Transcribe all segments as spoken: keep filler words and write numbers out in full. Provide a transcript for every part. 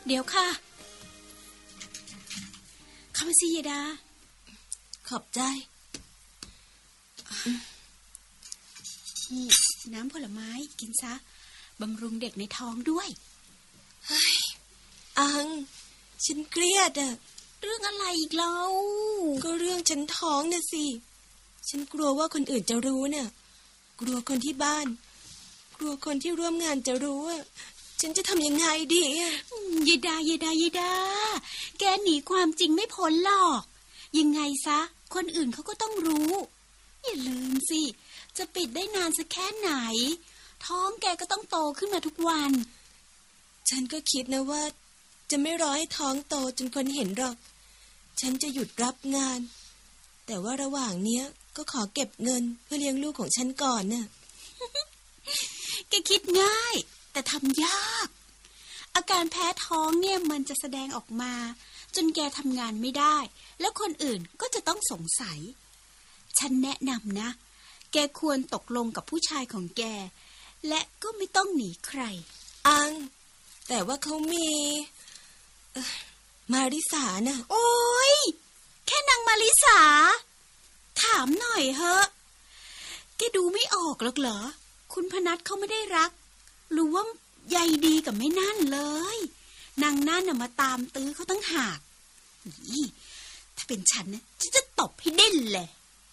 เดี๋ยวค่ะเข้ามาสิยายดาขอบใจนี่น้ำผลไม้กินซะบำรุงเด็กในท้องด้วยเฮ้ยอังฉันเครียดอะเรื่องอะไรอีกเล่าก็เรื่องฉันท้องน่ะสิฉันกลัวว่าคนอื่นจะรู้เนี่ยกลัวคนที่บ้านกลัวคนที่ร่วมงานจะรู้อะฉันจะทำยังไงดีอะยายดายายดายายดาแกหนีความจริงไม่พ้นหรอกยังไงซะคนอื่นเขาก็ต้องรู้อย่าลืมสิจะปิดได้นานสักแค่ไหนท้องแกก็ต้องโตขึ้นมาทุกวันฉันก็คิดนะว่าจะไม่รอให้ท้องโตจนคนเห็นหรอกฉันจะหยุดรับงานแต่ว่าระหว่างเนี้ยก็ขอเก็บเงินเพื่อเลี้ยงลูกของฉันก่อนน่ะแกคิดง่ายแต่ทำยากอาการแพ้ท้องเนี่ยมันจะแสดงออกมาจนแกทำงานไม่ได้แล้วคนอื่นก็จะต้องสงสัยฉันแนะนำนะแกควรตกลงกับผู้ชายของแกและก็ไม่ต้องหนีใครอังแต่ว่าเขามีมาริสาน่ะโอ๊ยแค่นางมาริสาถามหน่อยเถอะแกดูไม่ออกหรอกเหรอคุณพนัสเขาไม่ได้รักหรือว่าใยดีกับไม่นั่นเลยนางนั่นน่ะมาตามตื้อเขาตั้งหากนี่ถ้าเป็นฉันนะฉันจะตบให้ดิ้นเลย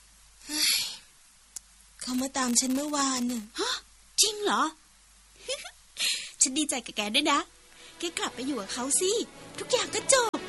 เขามาตามฉันเมื่อวานน่ะฮะจริงเหรอ ฉันดีใจกับแกด้วยนะแกกลับไปอยู่กับเขาสิทุกอย่างก็จบ